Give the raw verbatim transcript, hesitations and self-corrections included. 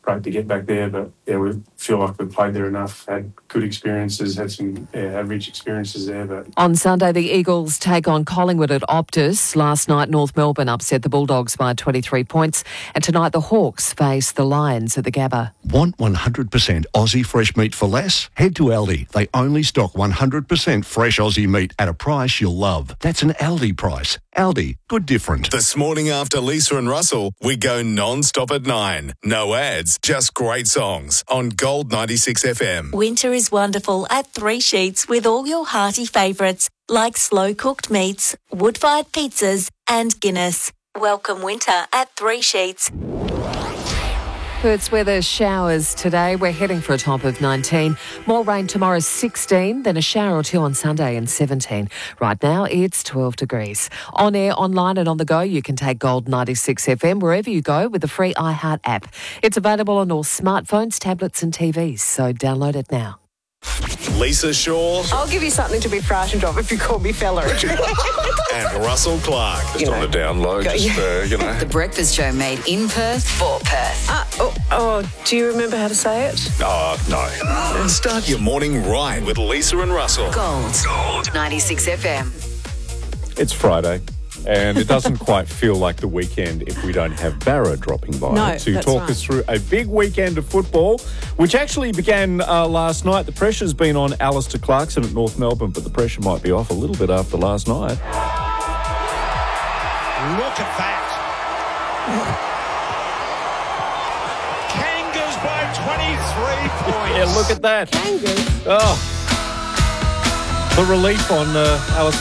great to get back there. But yeah, we feel like we've played there enough, had good experiences, had some yeah, average experiences there. But on Sunday, the Eagles take on Collingwood at Optus. Last night, North Melbourne upset the Bulldogs by twenty-three points. And tonight, the Hawks face the Lions at the Gabba. Want one hundred percent Aussie fresh meat for less? Head to Aldi. They only stock one hundred percent fresh Aussie meat at a price you'll love. That's an Aldi price. Aldi, good different. This morning after Lisa and Russell, we go non-stop at nine. No ads, just great songs on Gold ninety-six F M. Winter is wonderful at Three Sheets with all your hearty favourites like slow-cooked meats, wood-fired pizzas and Guinness. Welcome winter at Three Sheets. Perth's weather showers today. We're heading for a top of nineteen. More rain tomorrow, sixteen. Then a shower or two on Sunday and seventeen. Right now, it's twelve degrees. On air, online and on the go, you can take Gold ninety-six F M wherever you go with the free iHeart app. It's available on all smartphones, tablets and T Vs, so download it now. Lisa Shaw. I'll give you something to be frightened of if you call me fella. And Russell Clark. Just on the download, just, uh, you know. The Breakfast Show made in Perth for Perth. Uh, oh, oh, do you remember how to say it? Oh, no. Start your morning right with Lisa and Russell. Gold. Gold. ninety-six F M. It's Friday, and it doesn't quite feel like the weekend if we don't have Barra dropping by No, to that's talk right. us through a big weekend of football, which actually began uh, last night. The pressure's been on Alistair Clarkson at North Melbourne, but the pressure might be off a little bit after last night. Look at that. Kangas by twenty-three points. Yeah, look at that. Kangas. Oh. The relief on uh, Alistair